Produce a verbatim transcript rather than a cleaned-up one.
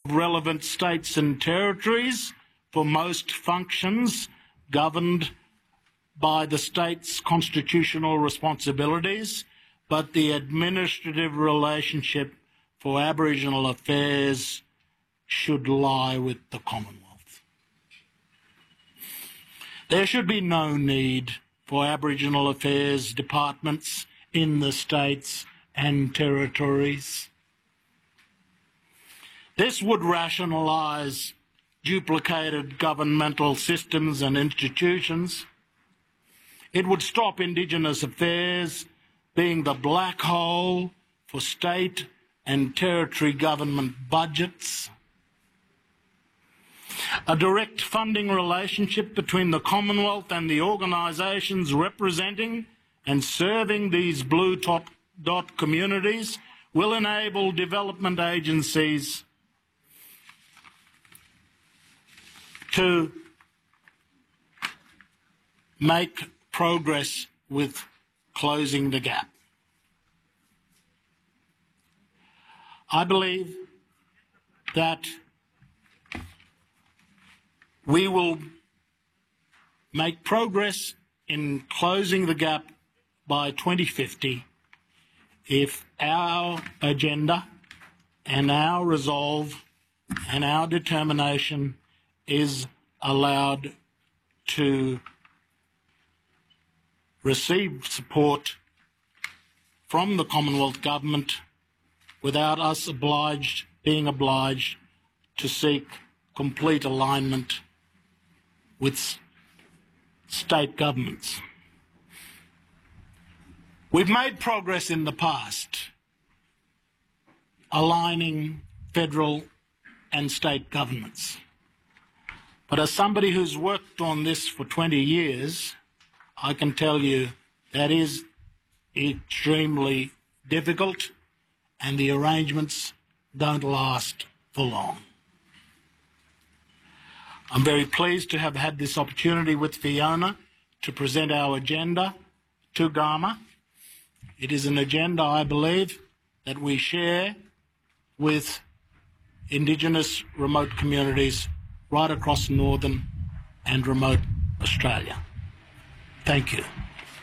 relevant states and territories for most functions governed by the state's constitutional responsibilities, but the administrative relationship for Aboriginal affairs should lie with the Commonwealth. There should be no need for Aboriginal affairs departments in the states and territories. This would rationalise duplicated governmental systems and institutions. It would stop Indigenous affairs being the black hole for state and territory government budgets. A direct funding relationship between the Commonwealth and the organisations representing and serving these blue top dot communities will enable development agencies to make progress with closing the gap. I believe that we will make progress in closing the gap by twenty fifty if our agenda and our resolve and our determination is allowed to receive support from the Commonwealth Government without us obliged, being obliged to seek complete alignment with state governments. We've made progress in the past aligning federal and state governments. But as somebody who's worked on this for twenty years, I can tell you that is extremely difficult and the arrangements don't last for long. I'm very pleased to have had this opportunity with Fiona to present our agenda to G A M A. It is an agenda, I believe, that we share with Indigenous remote communities right across northern and remote Australia. Thank you.